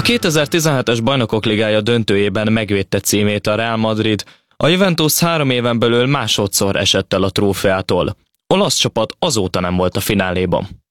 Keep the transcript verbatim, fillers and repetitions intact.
kétezer-tizenhetes Bajnokok Ligája döntőjében megvédte címét a Real Madrid, a Juventus három éven belül másodszor esett el a trófeától. Olasz csapat azóta nem volt a fináléban.